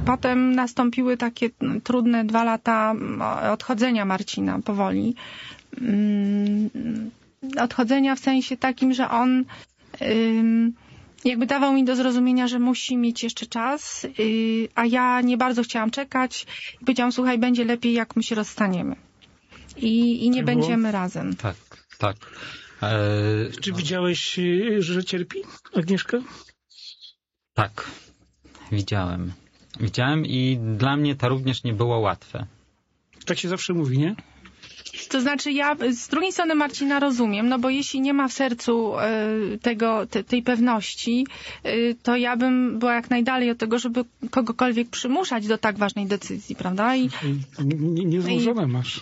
Potem nastąpiły takie trudne 2 lata odchodzenia Marcina powoli. Odchodzenia w sensie takim, że on jakby dawał mi do zrozumienia, że musi mieć jeszcze czas, a ja nie bardzo chciałam czekać. I powiedziałam, słuchaj, będzie lepiej, jak my się rozstaniemy. I nie będziemy razem. Tak. Czy widziałeś, że cierpi Agnieszka? Tak, widziałem. Widziałem i dla mnie to również nie było łatwe. Tak się zawsze mówi, nie? To znaczy ja z drugiej strony Marcina rozumiem, no bo jeśli nie ma w sercu tej pewności, to ja bym była jak najdalej od tego, żeby kogokolwiek przymuszać do tak ważnej decyzji, prawda? Niezłożone masz.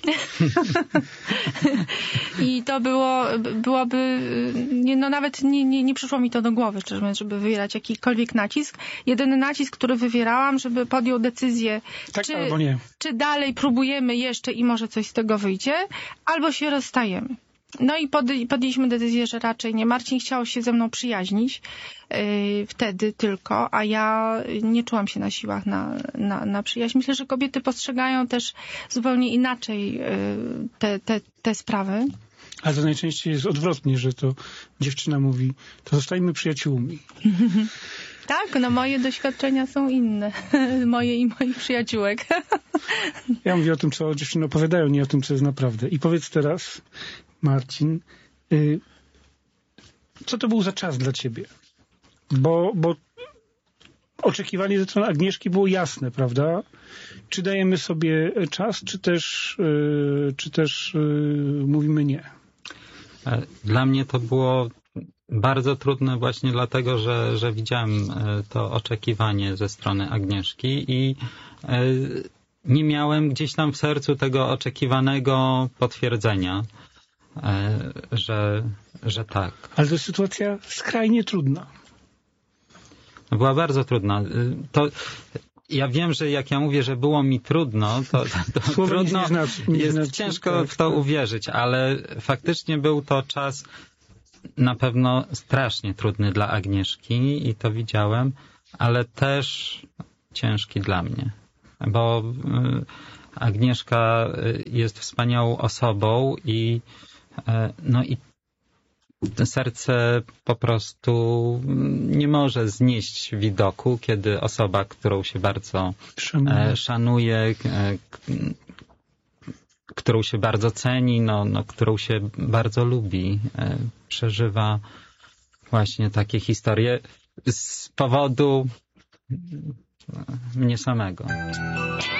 I to byłoby, nawet nie przyszło mi to do głowy, szczerze mówiąc, żeby wywierać jakikolwiek nacisk. Jedyny nacisk, który wywierałam, żeby podjął decyzję, tak, albo nie. Czy dalej próbujemy jeszcze i może coś z tego wyjdzie, albo się rozstajemy. No i podjęliśmy decyzję, że raczej nie. Marcin chciał się ze mną przyjaźnić wtedy tylko, a ja nie czułam się na siłach na przyjaźń. Myślę, że kobiety postrzegają też zupełnie inaczej te sprawy. Ale to najczęściej jest odwrotnie, że to dziewczyna mówi, to zostańmy przyjaciółmi. Tak, no moje doświadczenia są inne. Moje i moich przyjaciółek. Ja mówię o tym, co dziewczyny opowiadają, nie o tym, co jest naprawdę. I powiedz teraz, Marcin, co to był za czas dla ciebie? Bo oczekiwanie ze strony Agnieszki było jasne, prawda? Czy dajemy sobie czas, czy też mówimy nie? Dla mnie to było bardzo trudne właśnie dlatego, że widziałem to oczekiwanie ze strony Agnieszki i nie miałem gdzieś tam w sercu tego oczekiwanego potwierdzenia, że tak. Ale to jest sytuacja skrajnie trudna. Była bardzo trudna. Ja wiem, że jak ja mówię, że było mi trudno, to trudno jest ciężko w to uwierzyć, ale faktycznie był to czas na pewno strasznie trudny dla Agnieszki i to widziałem, ale też ciężki dla mnie, bo Agnieszka jest wspaniałą osobą i serce po prostu nie może znieść widoku, kiedy osoba, którą się bardzo szanuje, którą się bardzo ceni, którą się bardzo lubi, przeżywa właśnie takie historie z powodu mnie samego.